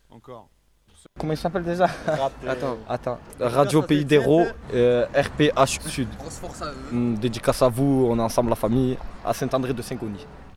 Encore. Comment il s'appelle déjà? Attends. Attends. Radio Pays d'Hérault, RPH Sud. Grosse force à eux. Dédicace à vous, on est ensemble la famille, à Saint-André de Saint-Gony.